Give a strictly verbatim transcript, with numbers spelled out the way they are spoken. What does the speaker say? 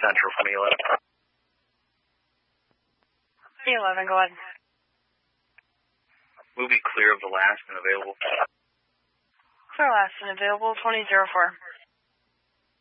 Central from E eleven. E eleven, go ahead. Movie clear of the last and available. Clear last and available, twenty oh four.